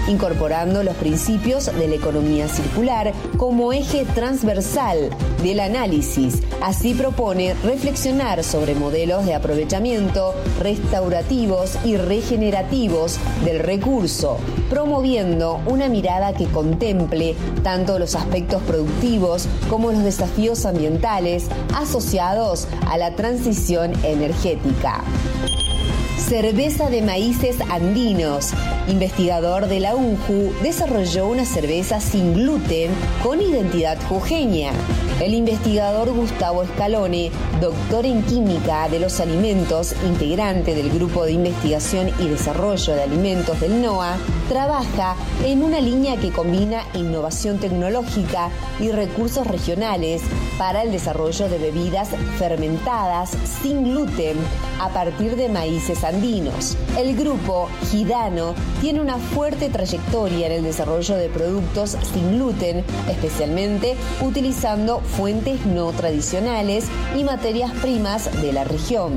incorporando los principios de la economía circular como eje transversal del análisis. Así propone reflexionar sobre modelos de aprovechamiento restaurativos y regenerativos del recurso, promoviendo una mirada que contemple tanto los aspectos productivos como los desafíos ambientales asociados a la transición energética. Cerveza de maíces andinos. Investigador de la UNJU desarrolló una cerveza sin gluten con identidad jujeña. El investigador Gustavo Scalone, doctor en química de los alimentos, integrante del Grupo de Investigación y Desarrollo de Alimentos del NOA, trabaja en una línea que combina innovación tecnológica y recursos regionales para el desarrollo de bebidas fermentadas sin gluten a partir de maíces andinos. El grupo Gidano tiene una fuerte trayectoria en el desarrollo de productos sin gluten, especialmente utilizando fuentes no tradicionales y materias primas de la región.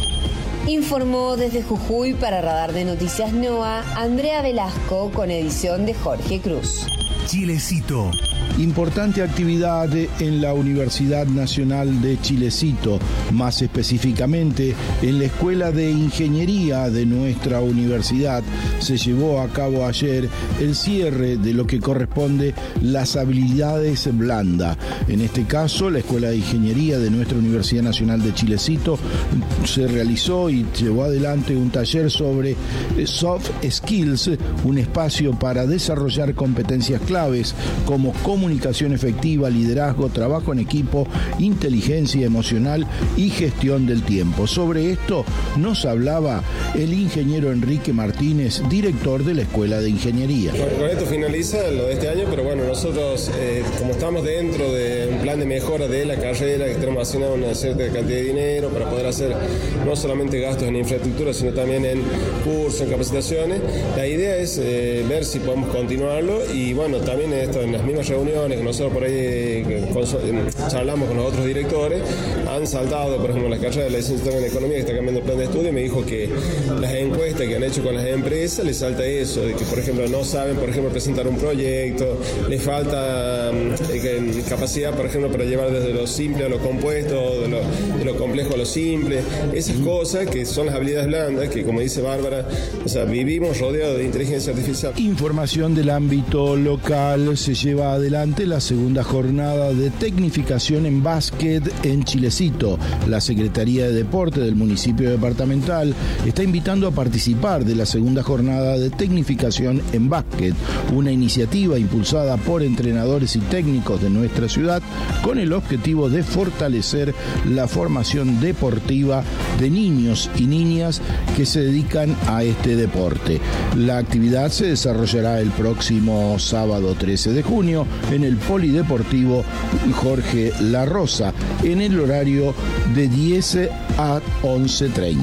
Informó desde Jujuy para Radar de Noticias NOA, Andrea Velasco, con edición de Jorge Cruz. Chilecito. Importante actividad en la Universidad Nacional de Chilecito, más específicamente en la Escuela de Ingeniería de nuestra universidad. Se llevó a cabo ayer el cierre de lo que corresponde las habilidades blandas. En este caso, la Escuela de Ingeniería de nuestra Universidad Nacional de Chilecito se realizó y llevó adelante un taller sobre soft skills, un espacio para desarrollar competencias claves como comunicación efectiva, liderazgo, trabajo en equipo, inteligencia emocional y gestión del tiempo. Sobre esto nos hablaba el ingeniero Enrique Martínez, director de la Escuela de Ingeniería. Con esto finaliza lo de este año, pero bueno, nosotros como estamos dentro de un plan de mejora de la carrera, que tenemos asignado una cierta cantidad de dinero para poder hacer no solamente gastos en infraestructura, sino también en cursos, en capacitaciones, la idea es ver si podemos continuarlo y bueno, también esto en las mismas reuniones que nosotros por ahí charlamos con los otros directores, han saltado, por ejemplo, las carreras de la licenciatura en Economía que está cambiando el plan de estudio y me dijo que las encuestas que han hecho con las empresas les salta eso, de que por ejemplo no saben, por ejemplo, presentar un proyecto, les falta capacidad, por ejemplo, para llevar desde lo simple a lo compuesto, de lo complejo a lo simple, esas cosas que son las habilidades blandas, que como dice Bárbara, o sea, vivimos rodeados de inteligencia artificial. Información del ámbito local. Se lleva adelante la segunda jornada de tecnificación en básquet en Chilecito. La Secretaría de Deporte del municipio departamental está invitando a participar de la segunda jornada de tecnificación en básquet, una iniciativa impulsada por entrenadores y técnicos de nuestra ciudad con el objetivo de fortalecer la formación deportiva de niños y niñas que se dedican a este deporte. La actividad se desarrollará el próximo sábado 13 de junio en el Polideportivo Jorge La Rosa, en el horario de 10 a 11:30.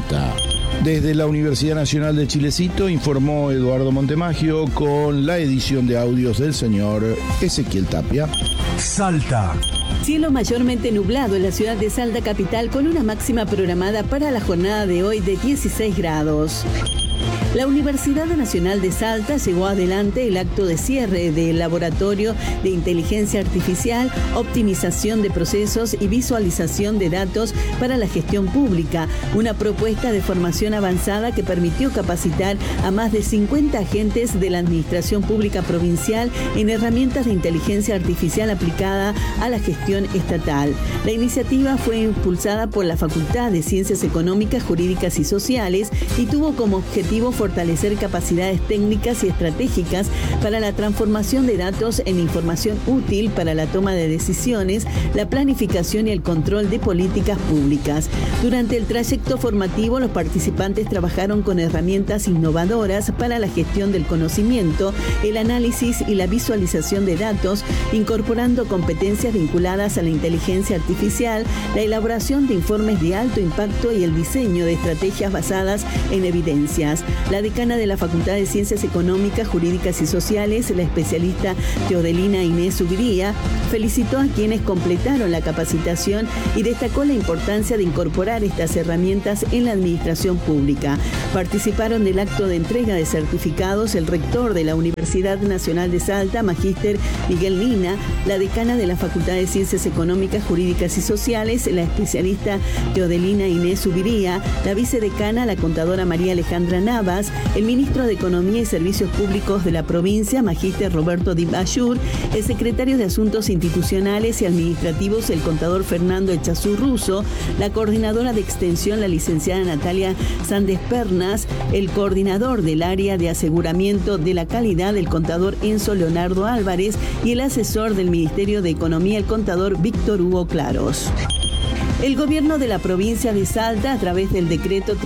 Desde la Universidad Nacional de Chilecito informó Eduardo Montemagio con la edición de audios del señor Ezequiel Tapia. Salta. Cielo mayormente nublado en la ciudad de Salta capital con una máxima programada para la jornada de hoy de 16 grados. La Universidad Nacional de Salta llevó adelante el acto de cierre del Laboratorio de Inteligencia Artificial, Optimización de Procesos y Visualización de Datos para la Gestión Pública, una propuesta de formación avanzada que permitió capacitar a más de 50 agentes de la Administración Pública Provincial en herramientas de inteligencia artificial aplicada a la gestión estatal. La iniciativa fue impulsada por la Facultad de Ciencias Económicas, Jurídicas y Sociales y tuvo como objetivo fortalecer capacidades técnicas y estratégicas para la transformación de datos en información útil para la toma de decisiones, la planificación y el control de políticas públicas. Durante el trayecto formativo, los participantes trabajaron con herramientas innovadoras para la gestión del conocimiento, el análisis y la visualización de datos, incorporando competencias vinculadas a la inteligencia artificial, la elaboración de informes de alto impacto y el diseño de estrategias basadas en evidencias. La decana de la Facultad de Ciencias Económicas, Jurídicas y Sociales, la especialista Teodelina Inés Ubiría, felicitó a quienes completaron la capacitación y destacó la importancia de incorporar estas herramientas en la administración pública. Participaron del acto de entrega de certificados el rector de la Universidad Nacional de Salta, Magíster Miguel Lina, la decana de la Facultad de Ciencias Económicas, Jurídicas y Sociales, la especialista Teodelina Inés Ubiría, la vicedecana, la contadora María Alejandra Navas, el ministro de Economía y Servicios Públicos de la provincia, Magíster Roberto Dib Ayur, el secretario de Asuntos Institucionales y Administrativos, el contador Fernando Echazú Russo, la coordinadora de Extensión, la licenciada Natalia Sández Pernas, el coordinador del área de aseguramiento de la calidad, el contador Enzo Leonardo Álvarez, y el asesor del Ministerio de Economía, el contador Víctor Hugo Claros. El gobierno de la provincia de Salta, a través del decreto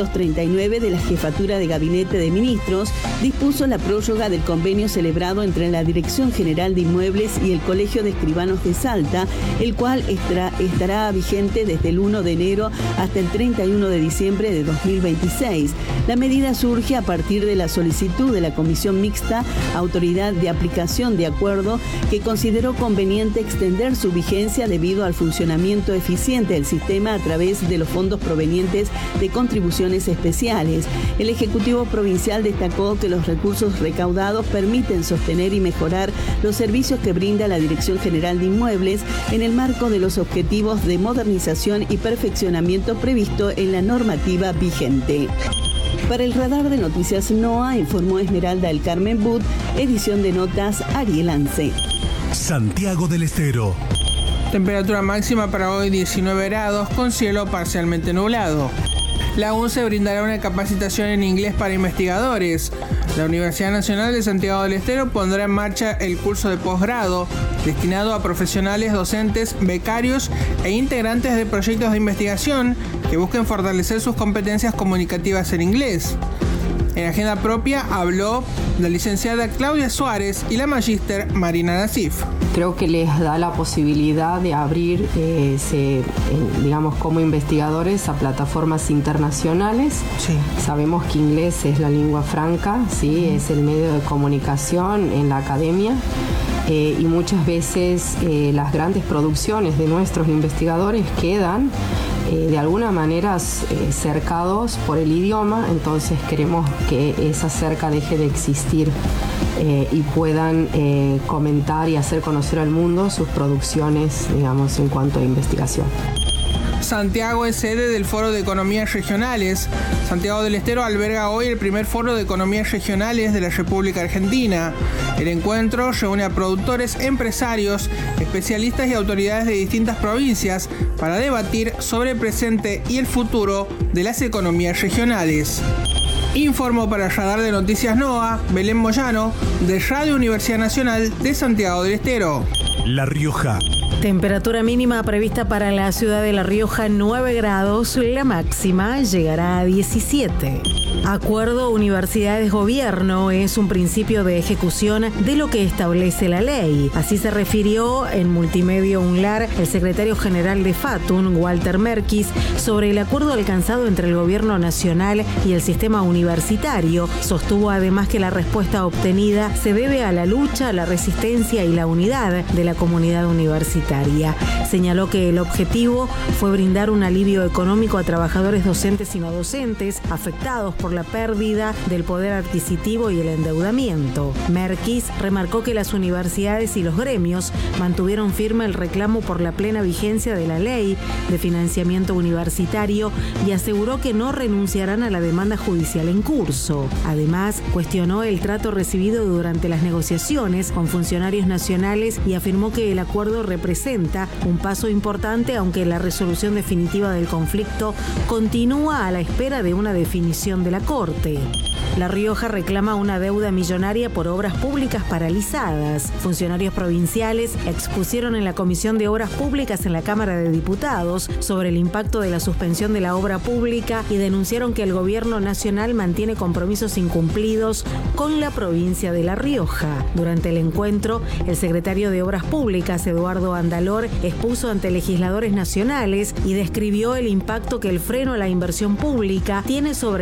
339 de la Jefatura de Gabinete de Ministros, dispuso la prórroga del convenio celebrado entre la Dirección General de Inmuebles y el Colegio de Escribanos de Salta, el cual estará vigente desde el 1 de enero hasta el 31 de diciembre de 2026. La medida surge a partir de la solicitud de la Comisión Mixta, Autoridad de Aplicación de Acuerdo, que consideró conveniente extender su vigencia debido al funcionamiento eficiente del sistema a través de los fondos provenientes de contribuciones especiales. El Ejecutivo Provincial destacó que los recursos recaudados permiten sostener y mejorar los servicios que brinda la Dirección General de Inmuebles en el marco de los objetivos de modernización y perfeccionamiento previsto en la normativa vigente. Para el radar de noticias NOA, informó Esmeralda del Carmen Bud, edición de notas Ariel Ance. Santiago del Estero. Temperatura máxima para hoy 19 grados con cielo parcialmente nublado. La UNCE brindará una capacitación en inglés para investigadores. La Universidad Nacional de Santiago del Estero pondrá en marcha el curso de posgrado destinado a profesionales, docentes, becarios e integrantes de proyectos de investigación que busquen fortalecer sus competencias comunicativas en inglés. En agenda propia habló la licenciada Claudia Suárez y la magíster Marina Nasif. Creo que les da la posibilidad de abrir, digamos, como investigadores a plataformas internacionales. Sí. Sabemos que inglés es la lengua franca, ¿sí? Es el medio de comunicación en la academia. Y muchas veces las grandes producciones de nuestros investigadores quedan de alguna manera cercados por el idioma, entonces queremos que esa cerca deje de existir y puedan comentar y hacer conocer al mundo sus producciones, digamos, en cuanto a investigación. Santiago es sede del Foro de Economías Regionales. Santiago del Estero alberga hoy el primer Foro de Economías Regionales de la República Argentina. El encuentro reúne a productores, empresarios, especialistas y autoridades de distintas provincias para debatir sobre el presente y el futuro de las economías regionales. Informó para el radar de noticias NOA, Belén Moyano, de Radio Universidad Nacional de Santiago del Estero. La Rioja. Temperatura mínima prevista para la ciudad de La Rioja 9 grados, la máxima llegará a 17. Acuerdo Universidades-Gobierno es un principio de ejecución de lo que establece la ley. Así se refirió en Multimedio UNLAR el secretario general de FATUN, Walter Merkis, sobre el acuerdo alcanzado entre el Gobierno Nacional y el sistema universitario. Sostuvo además que la respuesta obtenida se debe a la lucha, la resistencia y la unidad de la comunidad universitaria. Señaló que el objetivo fue brindar un alivio económico a trabajadores docentes y no docentes afectados por la pérdida del poder adquisitivo y el endeudamiento. Merkis remarcó que las universidades y los gremios mantuvieron firme el reclamo por la plena vigencia de la ley de financiamiento universitario y aseguró que no renunciarán a la demanda judicial en curso. Además, cuestionó el trato recibido durante las negociaciones con funcionarios nacionales y afirmó que el acuerdo representa un paso importante, aunque la resolución definitiva del conflicto continúa a la espera de una definición de la Corte. La Rioja reclama una deuda millonaria por obras públicas paralizadas. Funcionarios provinciales expusieron en la Comisión de Obras Públicas en la Cámara de Diputados sobre el impacto de la suspensión de la obra pública y denunciaron que el Gobierno Nacional mantiene compromisos incumplidos con la provincia de La Rioja. Durante el encuentro, el secretario de Obras Públicas, Eduardo Andalor, expuso ante legisladores nacionales y describió el impacto que el freno a la inversión pública tiene sobre la generación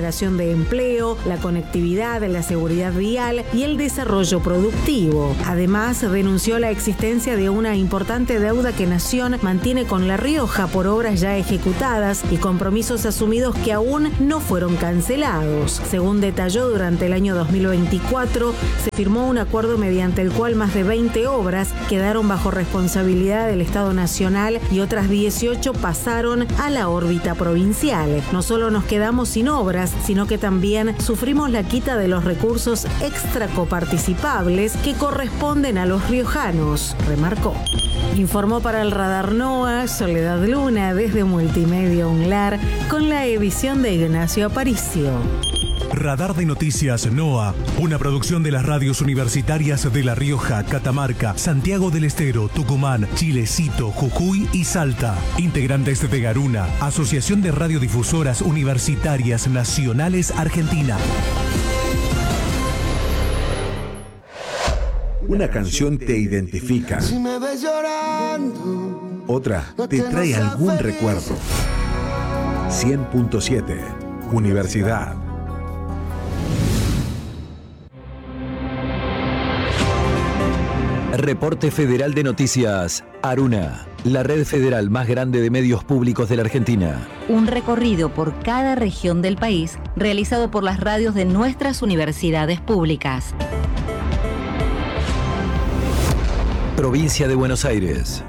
generación de empleo, la conectividad, la seguridad vial y el desarrollo productivo. Además, denunció la existencia de una importante deuda que Nación mantiene con La Rioja por obras ya ejecutadas y compromisos asumidos que aún no fueron cancelados. Según detalló, durante el año 2024 se firmó un acuerdo mediante el cual más de 20 obras quedaron bajo responsabilidad del Estado Nacional y otras 18 pasaron a la órbita provincial. No solo nos quedamos sin obras, sino que también sufrimos la quita de los recursos extracoparticipables que corresponden a los riojanos, remarcó. Informó para el Radar NOA Soledad Luna desde Multimedia UNLAR con la edición de Ignacio Aparicio. Radar de Noticias NOA, una producción de las radios universitarias de La Rioja, Catamarca, Santiago del Estero, Tucumán, Chilecito, Jujuy y Salta. Integrantes de Garuna, Asociación de Radiodifusoras Universitarias Nacionales Argentina. Una canción te identifica. Si me ves llorando, otra te trae algún recuerdo. 100.7 Universidad. Reporte Federal de Noticias. Aruna, la red federal más grande de medios públicos de la Argentina. Un recorrido por cada región del país realizado por las radios de nuestras universidades públicas. Provincia de Buenos Aires.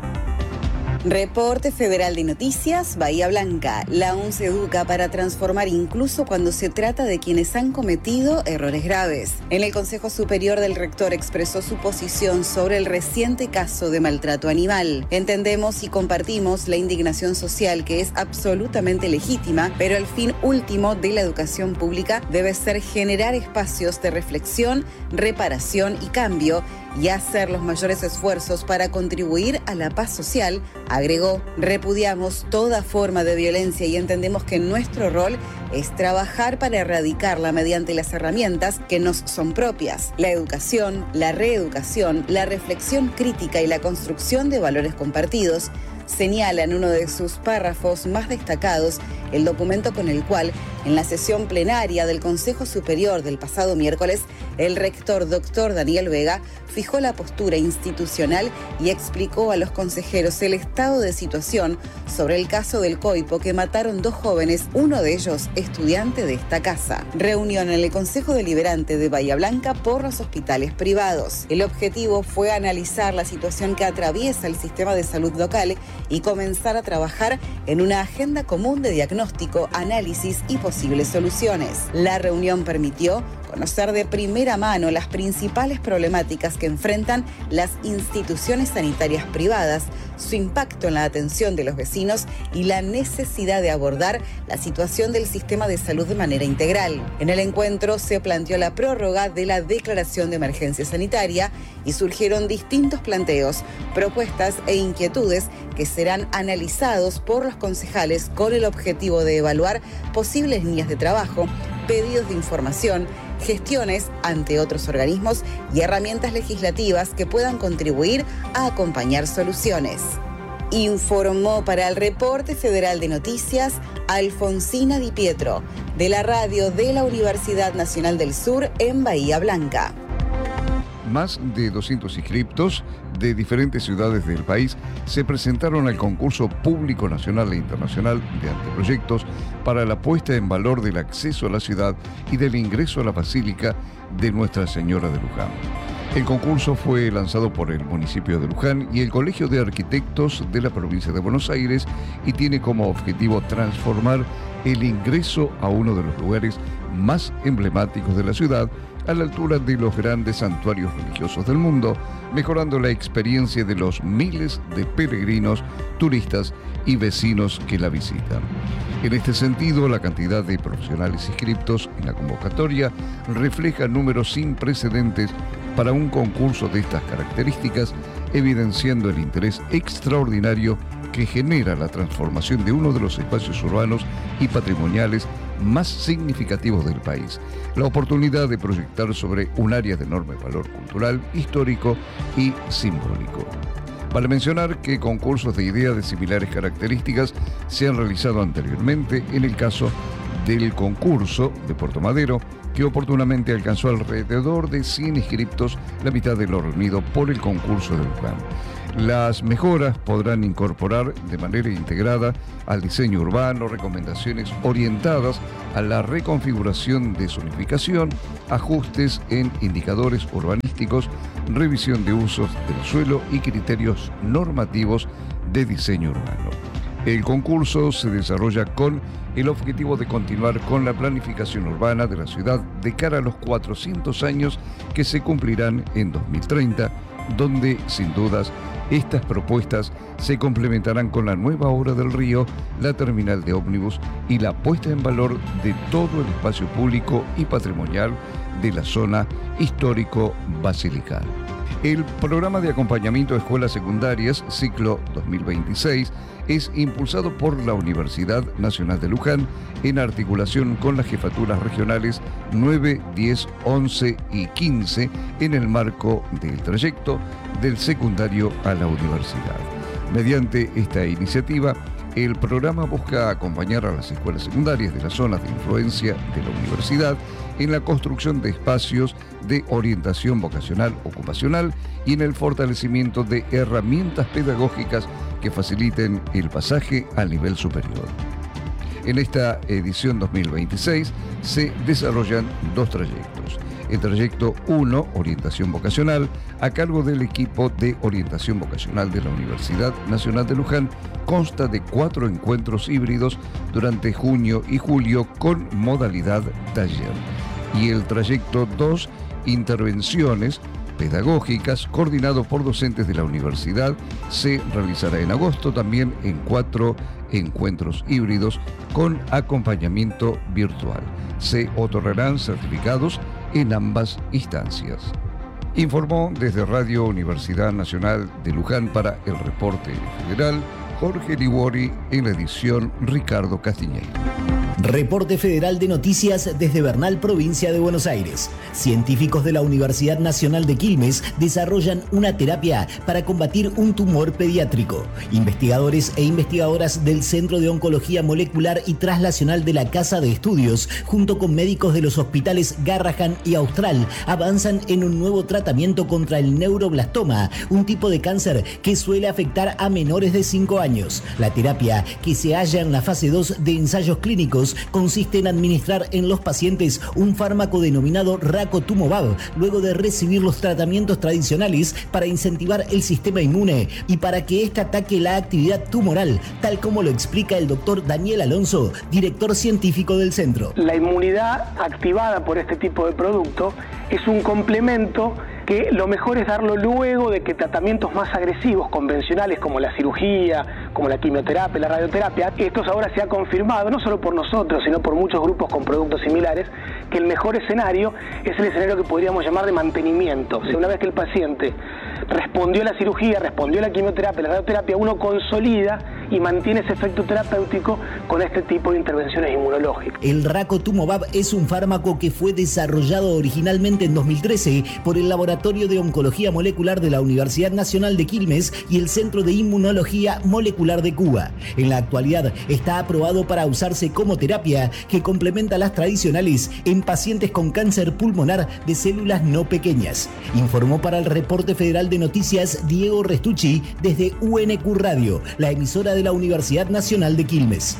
Reporte Federal de Noticias, Bahía Blanca. La UNCE educa para transformar incluso cuando se trata de quienes han cometido errores graves. En el Consejo Superior del Rector expresó su posición sobre el reciente caso de maltrato animal. Entendemos y compartimos la indignación social que es absolutamente legítima, pero el fin último de la educación pública debe ser generar espacios de reflexión, reparación y cambio y hacer los mayores esfuerzos para contribuir a la paz social, agregó. Repudiamos toda forma de violencia y entendemos que nuestro rol es trabajar para erradicarla mediante las herramientas que nos son propias: la educación, la reeducación, la reflexión crítica y la construcción de valores compartidos, señala en uno de sus párrafos más destacados el documento con el cual, en la sesión plenaria del Consejo Superior del pasado miércoles, el rector Dr. Daniel Vega fijó la postura institucional y explicó a los consejeros el estado de situación sobre el caso del coipo que mataron 2 jóvenes, uno de ellos estudiante de esta casa. Reunión en el Consejo Deliberante de Bahía Blanca por los hospitales privados. El objetivo fue analizar la situación que atraviesa el sistema de salud local y comenzar a trabajar en una agenda común de diagnóstico, análisis y posibles soluciones. La reunión permitió conocer de primera mano las principales problemáticas que enfrentan las instituciones sanitarias privadas, su impacto en la atención de los vecinos y la necesidad de abordar la situación del sistema de salud de manera integral. En el encuentro se planteó la prórroga de la declaración de emergencia sanitaria y surgieron distintos planteos, propuestas e inquietudes que serán analizados por los concejales con el objetivo de evaluar posibles líneas de trabajo, pedidos de información, gestiones ante otros organismos y herramientas legislativas que puedan contribuir a acompañar soluciones. Informó para el Reporte Federal de Noticias Alfonsina Di Pietro, de la radio de la Universidad Nacional del Sur en Bahía Blanca. Más de 200 inscriptos de diferentes ciudades del país se presentaron al concurso público nacional e internacional de anteproyectos para la puesta en valor del acceso a la ciudad y del ingreso a la Basílica de Nuestra Señora de Luján. El concurso fue lanzado por el municipio de Luján y el Colegio de Arquitectos de la provincia de Buenos Aires y tiene como objetivo transformar el ingreso a uno de los lugares más emblemáticos de la ciudad a la altura de los grandes santuarios religiosos del mundo, mejorando la experiencia de los miles de peregrinos, turistas y vecinos que la visitan. En este sentido, la cantidad de profesionales inscriptos en la convocatoria refleja números sin precedentes para un concurso de estas características, evidenciando el interés extraordinario que genera la transformación de uno de los espacios urbanos y patrimoniales más significativos del país, la oportunidad de proyectar sobre un área de enorme valor cultural, histórico y simbólico. Vale mencionar que concursos de ideas de similares características se han realizado anteriormente en el caso del concurso de Puerto Madero, que oportunamente alcanzó alrededor de 100 inscriptos, la mitad de lo reunido por el concurso de Luján. Las mejoras podrán incorporar de manera integrada al diseño urbano recomendaciones orientadas a la reconfiguración de zonificación, ajustes en indicadores urbanísticos, revisión de usos del suelo y criterios normativos de diseño urbano. El concurso se desarrolla con el objetivo de continuar con la planificación urbana de la ciudad de cara a los 400 años que se cumplirán en 2030, donde, sin dudas, estas propuestas se complementarán con la nueva obra del río, la terminal de ómnibus y la puesta en valor de todo el espacio público y patrimonial de la zona histórico-basilical. El programa de acompañamiento de escuelas secundarias, ciclo 2026, es impulsado por la Universidad Nacional de Luján en articulación con las jefaturas regionales 9, 10, 11 y 15 en el marco del trayecto del secundario a la universidad. Mediante esta iniciativa, el programa busca acompañar a las escuelas secundarias de las zonas de influencia de la universidad en la construcción de espacios de orientación vocacional ocupacional y en el fortalecimiento de herramientas pedagógicas que faciliten el pasaje al nivel superior. En esta edición 2026 se desarrollan 2 trayectos. El trayecto 1, orientación vocacional, a cargo del equipo de orientación vocacional de la Universidad Nacional de Luján, consta de 4 encuentros híbridos durante junio y julio con modalidad taller. Y el trayecto 2, intervenciones pedagógicas, coordinado por docentes de la universidad, se realizará en agosto también en 4 encuentros híbridos con acompañamiento virtual. Se otorgarán certificados en ambas instancias. Informó desde Radio Universidad Nacional de Luján para el Reporte Federal Jorge Liguori, en la edición Ricardo Castiñeiro. Reporte Federal de Noticias desde Bernal, provincia de Buenos Aires. Científicos de la Universidad Nacional de Quilmes desarrollan una terapia para combatir un tumor pediátrico. Investigadores e investigadoras del Centro de Oncología Molecular y Translacional de la Casa de Estudios, junto con médicos de los hospitales Garrahan y Austral, avanzan en un nuevo tratamiento contra el neuroblastoma, un tipo de cáncer que suele afectar a menores de 5 años. La terapia, que se halla en la fase 2 de ensayos clínicos, consiste en administrar en los pacientes un fármaco denominado Racotumobab, luego de recibir los tratamientos tradicionales para incentivar el sistema inmune y para que éste ataque la actividad tumoral, tal como lo explica el doctor Daniel Alonso, director científico del centro. La inmunidad activada por este tipo de producto es un complemento que lo mejor es darlo luego de que tratamientos más agresivos, convencionales, como la cirugía, como la quimioterapia, la radioterapia, esto ahora se ha confirmado, no solo por nosotros, sino por muchos grupos con productos similares, que el mejor escenario es el escenario que podríamos llamar de mantenimiento. O sea, una vez que el paciente respondió a la cirugía, respondió a la quimioterapia, la radioterapia, uno consolida y mantiene ese efecto terapéutico con este tipo de intervenciones inmunológicas. El Racotumobab es un fármaco que fue desarrollado originalmente en 2013 por el Laboratorio de Oncología Molecular de la Universidad Nacional de Quilmes y el Centro de Inmunología Molecular de Cuba. En la actualidad está aprobado para usarse como terapia que complementa las tradicionales en pacientes con cáncer pulmonar de células no pequeñas. Informó para el Reporte Federal de Noticias Diego Restucci desde UNQ Radio, la emisora de la Universidad Nacional de Quilmes.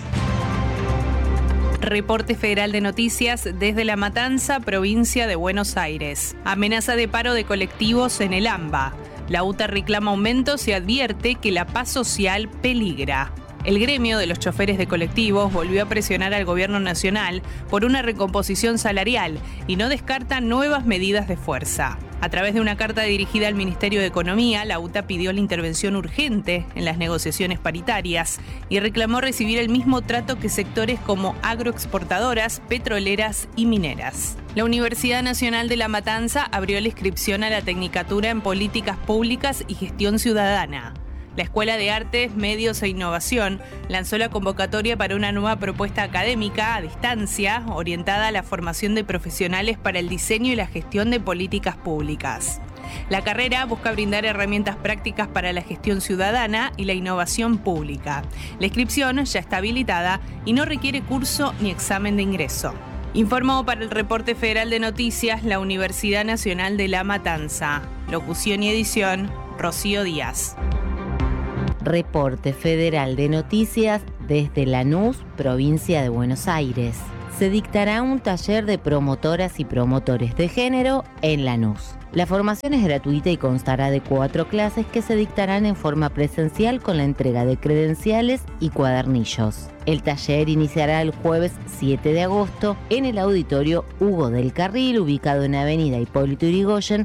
Reporte Federal de Noticias desde La Matanza, provincia de Buenos Aires. Amenaza de paro de colectivos en el AMBA. La UTA reclama aumentos y advierte que la paz social peligra. El gremio de los choferes de colectivos volvió a presionar al gobierno nacional por una recomposición salarial y no descarta nuevas medidas de fuerza. A través de una carta dirigida al Ministerio de Economía, la UTA pidió la intervención urgente en las negociaciones paritarias y reclamó recibir el mismo trato que sectores como agroexportadoras, petroleras y mineras. La Universidad Nacional de La Matanza abrió la inscripción a la Tecnicatura en Políticas Públicas y Gestión Ciudadana. La Escuela de Artes, Medios e Innovación lanzó la convocatoria para una nueva propuesta académica a distancia orientada a la formación de profesionales para el diseño y la gestión de políticas públicas. La carrera busca brindar herramientas prácticas para la gestión ciudadana y la innovación pública. La inscripción ya está habilitada y no requiere curso ni examen de ingreso. Informó para el Reporte Federal de Noticias la Universidad Nacional de La Matanza. Locución y edición, Rocío Díaz. Reporte Federal de Noticias desde Lanús, provincia de Buenos Aires. Se dictará un taller de promotoras y promotores de género en Lanús. La formación es gratuita y constará de 4 clases que se dictarán en forma presencial con la entrega de credenciales y cuadernillos. El taller iniciará el jueves 7 de agosto en el auditorio Hugo del Carril, ubicado en Avenida Hipólito Yrigoyen,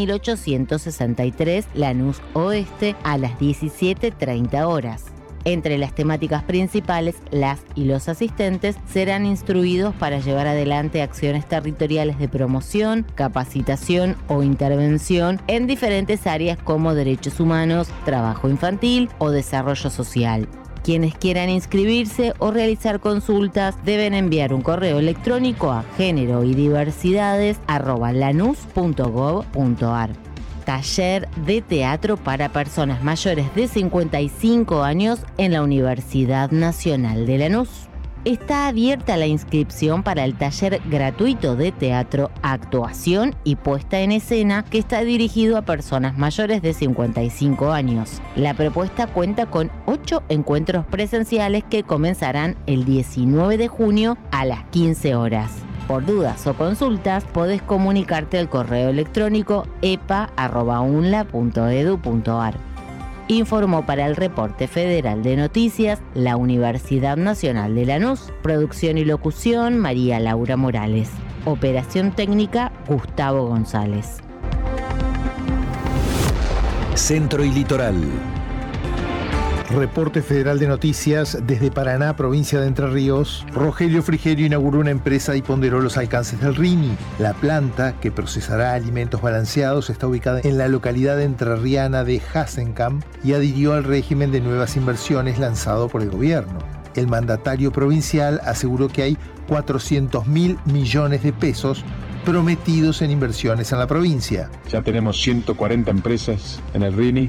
3863, Lanús Oeste, a las 17:30 horas. Entre las temáticas principales, las y los asistentes serán instruidos para llevar adelante acciones territoriales de promoción, capacitación o intervención en diferentes áreas como derechos humanos, trabajo infantil o desarrollo social. Quienes quieran inscribirse o realizar consultas deben enviar un correo electrónico a géneroydiversidades@lanus.gov.ar. Taller de teatro para personas mayores de 55 años en la Universidad Nacional de Lanús. Está abierta la inscripción para el taller gratuito de teatro, actuación y puesta en escena que está dirigido a personas mayores de 55 años. La propuesta cuenta con 8 encuentros presenciales que comenzarán el 19 de junio a las 15 horas. Por dudas o consultas, podés comunicarte al correo electrónico epa@unla.edu.ar. Informó para el Reporte Federal de Noticias la Universidad Nacional de Lanús. Producción y locución, María Laura Morales. Operación técnica, Gustavo González. Centro y Litoral. Reporte Federal de Noticias desde Paraná, provincia de Entre Ríos. Rogelio Frigerio inauguró una empresa y ponderó los alcances del RINI. La planta, que procesará alimentos balanceados, está ubicada en la localidad entrerriana de Hasenkamp y adhirió al régimen de nuevas inversiones lanzado por el gobierno. El mandatario provincial aseguró que hay 400.000 millones de pesos prometidos en inversiones en la provincia. Ya tenemos 140 empresas en el RINI,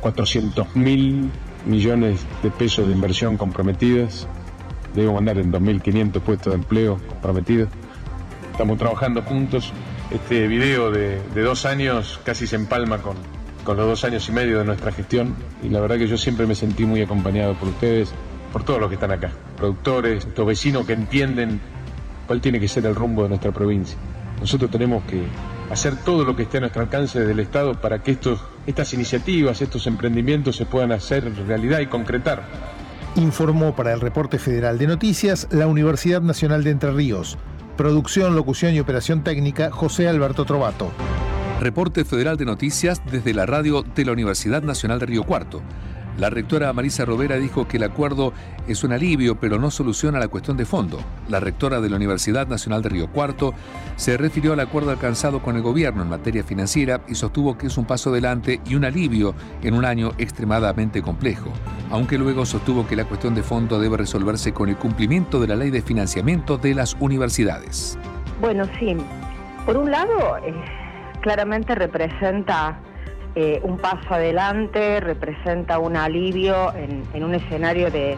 400.000 millones de pesos de inversión comprometidas. Debemos andar en 2.500 puestos de empleo comprometidos. Estamos trabajando juntos. Este video de 2 años casi se empalma con los 2 años y medio de nuestra gestión, y la verdad que yo siempre me sentí muy acompañado por ustedes, por todos los que están acá, productores, estos vecinos que entienden cuál tiene que ser el rumbo de nuestra provincia. Nosotros tenemos que hacer todo lo que esté a nuestro alcance desde el Estado para que estas iniciativas, estos emprendimientos se puedan hacer realidad y concretar. Informó para el Reporte Federal de Noticias la Universidad Nacional de Entre Ríos. Producción, locución y operación técnica, José Alberto Trovato. Reporte Federal de Noticias desde la radio de la Universidad Nacional de Río Cuarto. La rectora Marisa Rovera dijo que el acuerdo es un alivio, pero no soluciona la cuestión de fondo. La rectora de la Universidad Nacional de Río Cuarto se refirió al acuerdo alcanzado con el gobierno en materia financiera y sostuvo que es un paso adelante y un alivio en un año extremadamente complejo, aunque luego sostuvo que la cuestión de fondo debe resolverse con el cumplimiento de la ley de financiamiento de las universidades. Bueno, sí. Por un lado, claramente representa un paso adelante, representa un alivio en un escenario de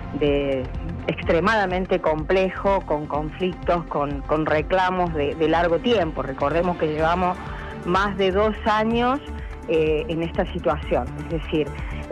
extremadamente complejo, con conflictos, con reclamos de largo tiempo. Recordemos que llevamos más de 2 años en esta situación, es decir,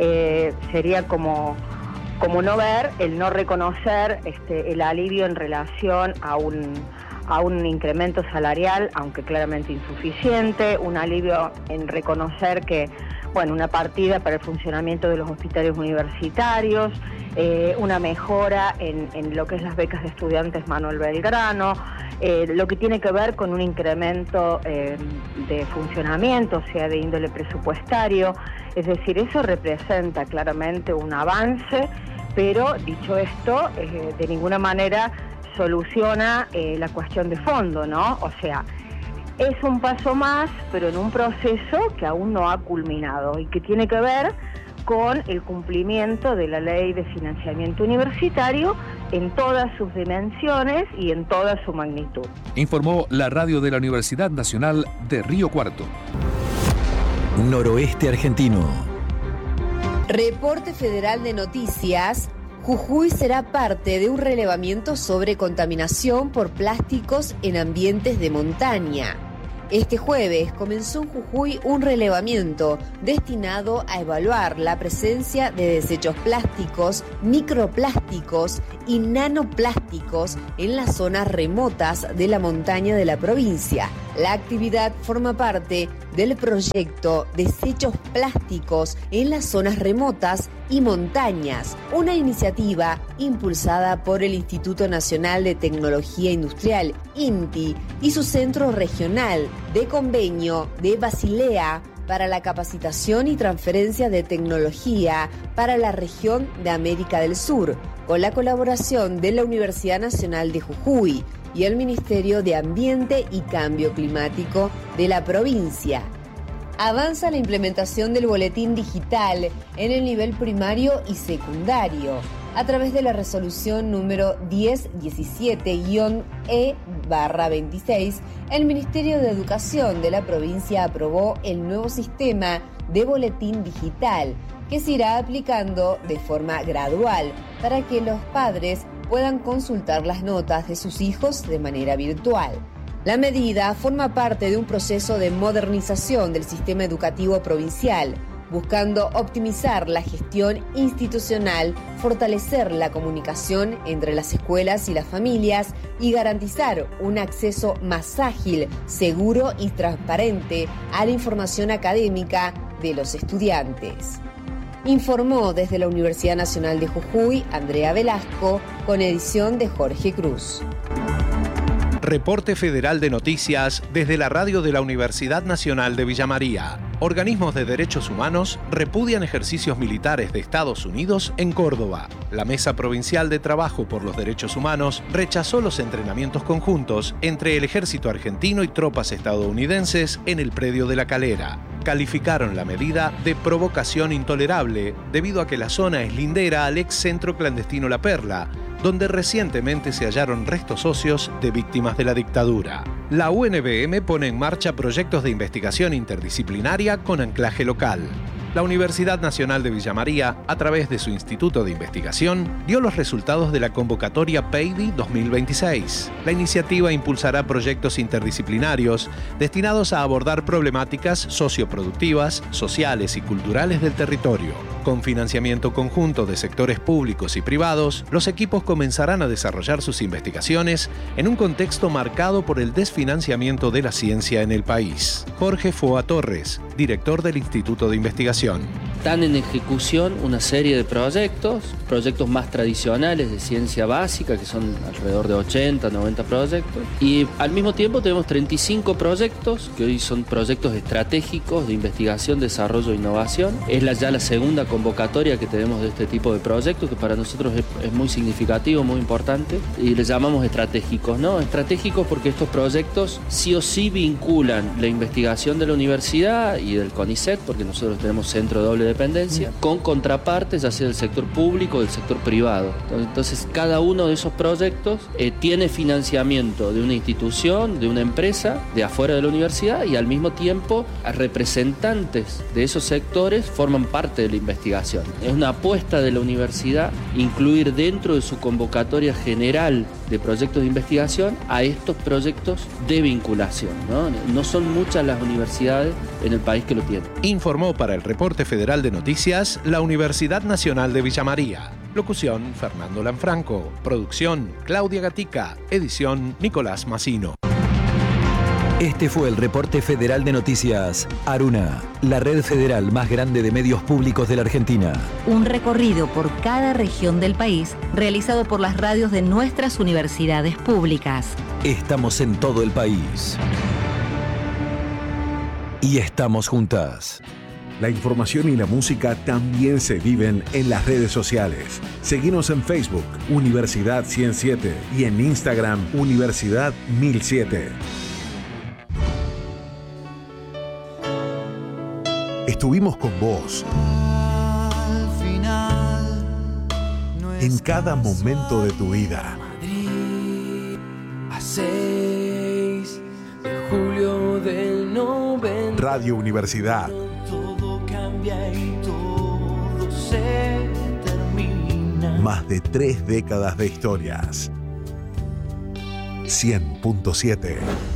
sería como no ver, el no reconocer el alivio en relación a un incremento salarial, aunque claramente insuficiente, un alivio en reconocer que, una partida para el funcionamiento de los hospitales universitarios, una mejora en lo que es las becas de estudiantes Manuel Belgrano, lo que tiene que ver con un incremento de funcionamiento, o sea, de índole presupuestario. Es decir, eso representa claramente un avance, pero dicho esto, de ninguna manera soluciona la cuestión de fondo, ¿no? O sea, es un paso más, pero en un proceso que aún no ha culminado y que tiene que ver con el cumplimiento de la ley de financiamiento universitario en todas sus dimensiones y en toda su magnitud. Informó la radio de la Universidad Nacional de Río Cuarto. noroeste argentino. Reporte Federal de Noticias. Jujuy será parte de un relevamiento sobre contaminación por plásticos en ambientes de montaña. Este jueves comenzó en Jujuy un relevamiento destinado a evaluar la presencia de desechos plásticos, microplásticos y nanoplásticos en las zonas remotas de la montaña de la provincia. La actividad forma parte del proyecto Desechos Plásticos en las Zonas Remotas y Montañas, una iniciativa impulsada por el Instituto Nacional de Tecnología Industrial, INTI, y su Centro Regional de Convenio de Basilea para la capacitación y transferencia de tecnología para la región de América del Sur, con la colaboración de la Universidad Nacional de Jujuy y el Ministerio de Ambiente y Cambio Climático de la provincia. Avanza la implementación del boletín digital en el nivel primario y secundario a través de la resolución número 1017-E/26. El Ministerio de Educación de la provincia aprobó el nuevo sistema de boletín digital que se irá aplicando de forma gradual para que los padres puedan consultar las notas de sus hijos de manera virtual. La medida forma parte de un proceso de modernización del sistema educativo provincial, buscando optimizar la gestión institucional, fortalecer la comunicación entre las escuelas y las familias y garantizar un acceso más ágil, seguro y transparente a la información académica de los estudiantes. Informó desde la Universidad Nacional de Jujuy, Andrea Velasco, con edición de Jorge Cruz. Reporte Federal de Noticias desde la radio de la Universidad Nacional de Villa María. Organismos de derechos humanos repudian ejercicios militares de Estados Unidos en Córdoba. La Mesa Provincial de Trabajo por los Derechos Humanos rechazó los entrenamientos conjuntos entre el ejército argentino y tropas estadounidenses en el predio de La Calera. Calificaron la medida de provocación intolerable debido a que la zona es lindera al ex centro clandestino La Perla, donde recientemente se hallaron restos óseos de víctimas de la dictadura. La UNBM pone en marcha proyectos de investigación interdisciplinaria con anclaje local. La Universidad Nacional de Villa María, a través de su Instituto de Investigación, dio los resultados de la convocatoria PEIDI 2026. La iniciativa impulsará proyectos interdisciplinarios destinados a abordar problemáticas socioproductivas, sociales y culturales del territorio. Con financiamiento conjunto de sectores públicos y privados, los equipos comenzarán a desarrollar sus investigaciones en un contexto marcado por el desfinanciamiento de la ciencia en el país. Jorge Foa Torres, director del Instituto de Investigación. Están en ejecución una serie de proyectos más tradicionales de ciencia básica, que son alrededor de 80, 90 proyectos. Y al mismo tiempo tenemos 35 proyectos, que hoy son proyectos estratégicos de investigación, desarrollo e innovación. Es ya la segunda convocatoria que tenemos de este tipo de proyectos, que para nosotros es muy significativo, muy importante. Y les llamamos estratégicos, ¿no? Estratégicos porque estos proyectos sí o sí vinculan la investigación de la universidad y del CONICET, porque nosotros tenemos centro de doble dependencia, con contrapartes, ya sea del sector público o del sector privado. Entonces, cada uno de esos proyectos tiene financiamiento de una institución, de una empresa, de afuera de la universidad, y al mismo tiempo representantes de esos sectores forman parte de la investigación. Es una apuesta de la universidad incluir dentro de su convocatoria general de proyectos de investigación a estos proyectos de vinculación, ¿no? No son muchas las universidades en el país que lo tienen. Informó para el Reporte Federal de Noticias la Universidad Nacional de Villa María. Locución, Fernando Lanfranco. Producción, Claudia Gatica. Edición, Nicolás Massino. Este fue el Reporte Federal de Noticias Aruna, la red federal más grande de medios públicos de la Argentina. Un recorrido por cada región del país realizado por las radios de nuestras universidades públicas. Estamos en todo el país. Y estamos juntas. La información y la música también se viven en las redes sociales. Seguinos en Facebook, Universidad 107, y en Instagram, Universidad 1007. Estuvimos con vos en cada momento de tu vida. A 6 de julio del 90. Radio Universidad cambia y todo se termina. Más de 3 décadas de historias. 100.7